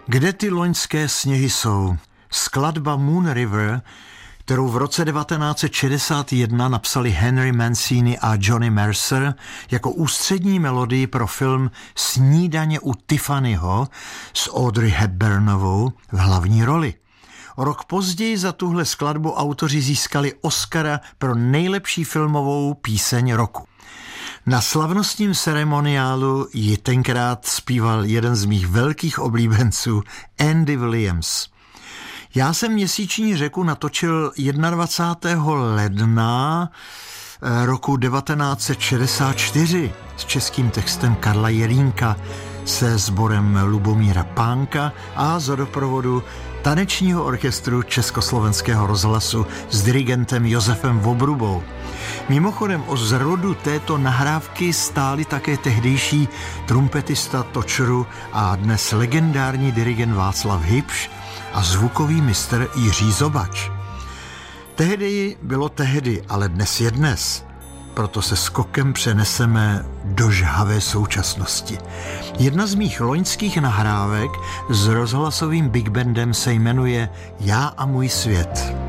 Kde ty loňské sněhy jsou? Skladba Moon River, kterou v roce 1961 napsali Henry Mancini a Johnny Mercer jako ústřední melodii pro film Snídaně u Tiffanyho s Audrey Hepburnovou v hlavní roli. O rok později za tuhle skladbu autoři získali Oscara pro nejlepší filmovou píseň roku. Na slavnostním ceremoniálu ji tenkrát zpíval jeden z mých velkých oblíbenců, Andy Williams. Já jsem Měsíční řeku natočil 21. ledna roku 1964 s českým textem Karla Jelínka se sborem Lubomíra Pánka a za doprovodu tanečního orchestru Československého rozhlasu s dirigentem Josefem Vobrubou. Mimochodem o zrodu této nahrávky stáli také tehdejší trumpetista Točru a dnes legendární dirigent Václav Hybš a zvukový mistr Jiří Zobač. Tehdy bylo tehdy, ale dnes je dnes. Proto se skokem přeneseme do žhavé současnosti. Jedna z mých loňských nahrávek s rozhlasovým big bandem se jmenuje Já a můj svět.